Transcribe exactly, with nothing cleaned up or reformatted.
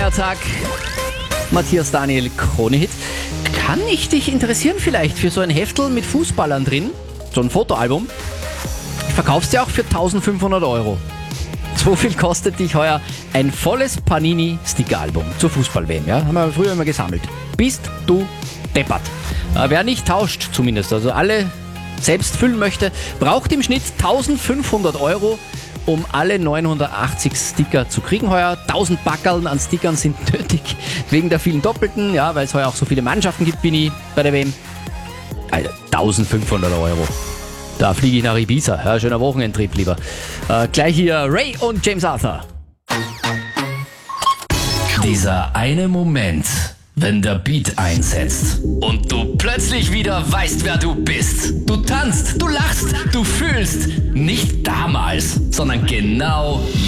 Feiertag. Matthias Daniel Krone-Hit. Kann ich dich interessieren vielleicht für so ein Heftel mit Fußballern drin? So ein Fotoalbum? Ich verkauf's dir auch für eintausendfünfhundert Euro. So viel kostet dich heuer ein volles Panini-Sticker-Album zur Fußball-W M. Ja? Haben wir früher immer gesammelt. Bist du deppert. Äh, wer nicht tauscht zumindest, also alle selbst füllen möchte, braucht im Schnitt eintausendfünfhundert Euro, um alle neunhundertachtzig Sticker zu kriegen heuer. tausend Backerln an Stickern sind nötig, wegen der vielen Doppelten, ja, weil es heuer auch so viele Mannschaften gibt wie nie bei der W M. Alter, eintausendfünfhundert Euro. Da fliege ich nach Ibiza. Ja, schöner Wochenendtrip lieber. Äh, gleich hier Ray und James Arthur. Dieser eine Moment, wenn der Beat einsetzt und du plötzlich wieder weißt, wer du bist. Du tanzt, du lachst, du fühlst. Nicht damals, sondern genau